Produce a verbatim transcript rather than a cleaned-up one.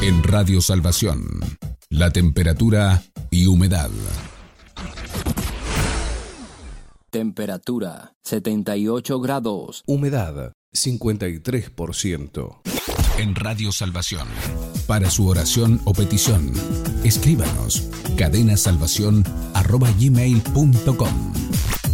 En Radio Salvación, la temperatura y humedad. Temperatura setenta y ocho grados. Humedad cincuenta y tres por ciento. En Radio Salvación, para su oración o petición, escríbanos cadenasalvación arroba gmail punto com.